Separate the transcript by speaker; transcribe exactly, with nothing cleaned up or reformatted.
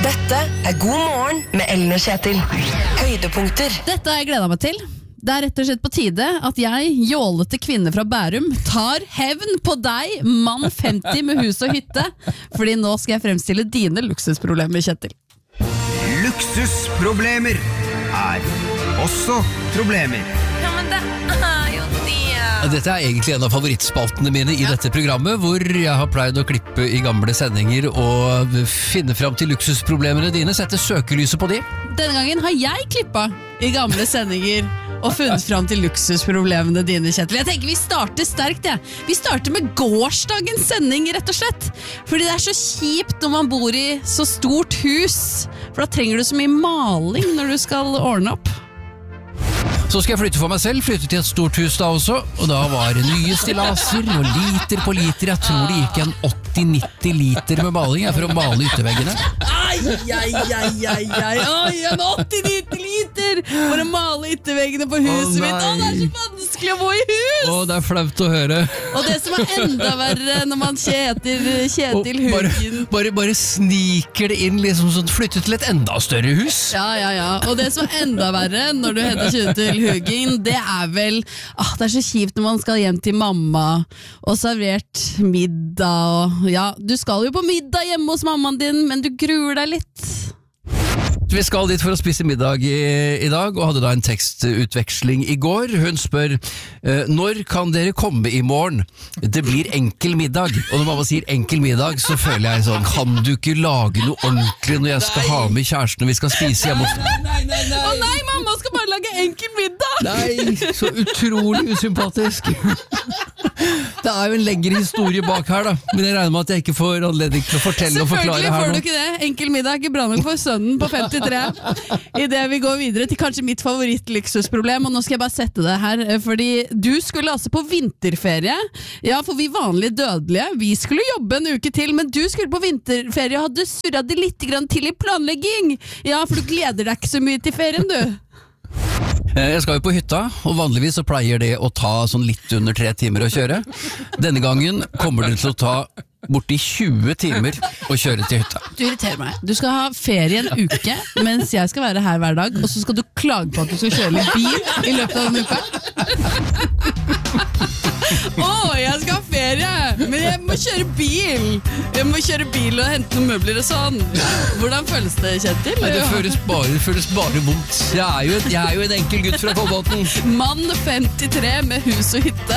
Speaker 1: Dette er God morgen med Ellen og Kjetil. Høydepunkter.
Speaker 2: Dette har jeg gledet meg til. Det er rett og slett på tide at jeg, jålete kvinne fra Bærum, tar hevn på deg, mann femti med hus og hytte. Fordi nå skal jeg fremstille dine luksusproblemer, Kjetil.
Speaker 3: Luksusproblemer er også problemer.
Speaker 1: Ja, men det er jo det.
Speaker 4: Dette er egentlig en av favorittspaltene mine i dette programmet, hvor jeg har pleid å klippe i gamle sendinger og finne fram til luksusproblemene dine, sette søkelyset på de.
Speaker 2: Denne gangen har jeg klippet i gamle sendinger og funnet fram til luksusproblemene dine, Kjetil. Jeg tenker vi starter sterkt, ja. Vi starter med gårsdagens sending, rett og slett. Fordi det er så kjipt når man bor i så stort hus, for da trenger du så mye maling når du skal ordne opp.
Speaker 4: Så skal jeg flytte for meg selv, flytte til et stort hus da også, og da var det nye stillaser og liter på liter. Jeg tror det gikk en åtti nitti liter med maling for å male ytterveggene.
Speaker 2: Ai, ai, ai, ai, ai, oi, en åtti nitti liter for å male ytterveggene på huset
Speaker 4: Å,
Speaker 2: mitt. Å, det er så vanskelig å bo i hus!
Speaker 4: Å, det er flaut å høre.
Speaker 2: Og det som er enda verre når man kjeter Kjetil
Speaker 4: Og bare,
Speaker 2: Hugen.
Speaker 4: bare, bare sniker det inn, liksom sånn, flytte til et enda større hus.
Speaker 2: Ja, ja, ja. Og det som er enda verre når du heter Kjetil Hugen, det er vel, ah, det er så kjipt når man skal hjem til mamma og servert middag. Og, ja, du skal jo på middag hjemme hos mammaen din, men du gruer deg litt.
Speaker 4: Vi skal dit for å spise middag i, i dag, og hadde da en tekstutveksling i går. Hun spør, eh, når kan dere komme i morgen? Det blir enkel middag. Og når mamma sier enkel middag, så føler jeg sånn, kan du ikke lage noe ordentlig når jeg skal ha med kjæresten og vi skal spise hjemme hos...
Speaker 2: Nei, nei, nei. Å nei, mamma skal bare lage enkel middag!
Speaker 4: Nei, så utrolig usympatisk. Det er jo en lengre historie bak her da, men jeg regner med at jeg ikke får anledning til å fortelle og forklare her nå.
Speaker 2: Selvfølgelig får du ikke det. Enkel middag er ikke bra nok for sønnen på femtitre. I det vi går videre til kanskje mitt favorittluksusproblem, og nå skal jeg bare sette det her, fordi du skulle altså på vinterferie. Ja, for vi vanlige dødelige, vi skulle jobbe en uke til, men du skulle på vinterferie og hadde surret det litt grann til i planlegging. Ja, for du gleder deg ikke så mye til ferien, du.
Speaker 4: Jeg skal jo på hytta, og vanligvis så pleier det å ta sånn litt under tre timer å kjøre. Denne gangen kommer det til å ta borti tjue timer å kjøre til hytta.
Speaker 2: Du irriterer meg. Du skal ha ferie en uke, mens jeg skal være her hver dag, og så skal du klage på at du skal kjøre litt bil i løpet av en uke. Åh, jeg skal ha ferie, men jeg må kjøre bil. Jeg må kjøre bil og hente noen møbler og sånn. Hvordan føles det, Kjetil?
Speaker 4: Nei, det føles bare, det føles bare vondt. Jeg er, jo, jeg er jo en enkel gutt fra Kolbotn.
Speaker 2: Mann femtitre med hus og hytte.